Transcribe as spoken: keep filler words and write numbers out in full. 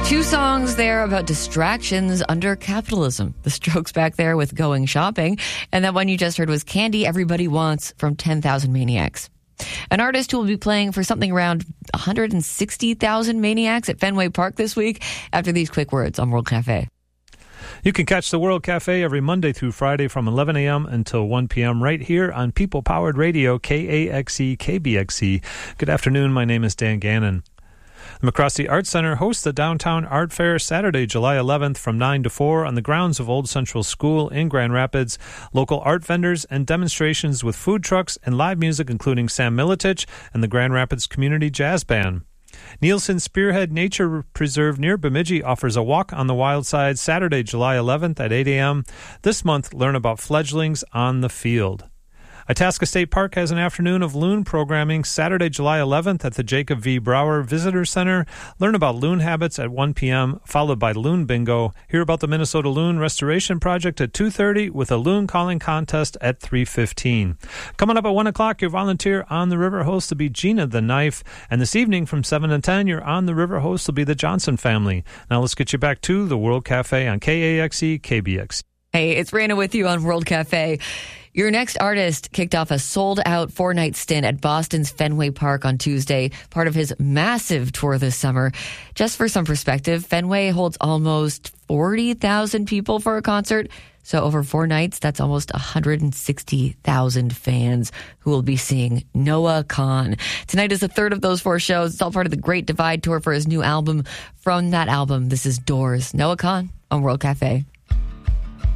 Two songs there about distractions under capitalism. The Strokes back there with Going Shopping. And that one you just heard was Candy Everybody Wants from ten thousand Maniacs. An artist who will be playing for something around one hundred sixty thousand Maniacs at Fenway Park this week after these quick words on World Cafe. You can catch the World Cafe every Monday through Friday from eleven a.m. until one p.m. right here on People-Powered Radio, K A X E, K B X E. Good afternoon. My name is Dan Gannon. The McCroskey Arts Center hosts the Downtown Art Fair Saturday, July eleventh from nine to four on the grounds of Old Central School in Grand Rapids. Local art vendors and demonstrations with food trucks and live music including Sam Militich and the Grand Rapids Community Jazz Band. Nielsen Spearhead Nature Preserve near Bemidji offers a walk on the wild side Saturday, July eleventh at eight a.m. This month, learn about fledglings on the field. Itasca State Park has an afternoon of loon programming Saturday, July eleventh at the Jacob V. Brower Visitor Center. Learn about loon habits at one p.m., followed by Loon Bingo. Hear about the Minnesota Loon Restoration Project at two thirty with a loon calling contest at three fifteen. Coming up at one o'clock, your volunteer on the river host will be Gina the Knife. And this evening from seven to ten, your on the river host will be the Johnson family. Now let's get you back to the World Cafe on K A X E, K B X E. Hey, it's Raina with you on World Cafe. Your next artist kicked off a sold-out four-night stint at Boston's Fenway Park on Tuesday, part of his massive tour this summer. Just for some perspective, Fenway holds almost forty thousand people for a concert. So over four nights, that's almost one hundred sixty thousand fans who will be seeing Noah Kahan. Tonight is the third of those four shows. It's all part of the Great Divide Tour for his new album. From that album, this is Doors. Noah Kahan on World Cafe.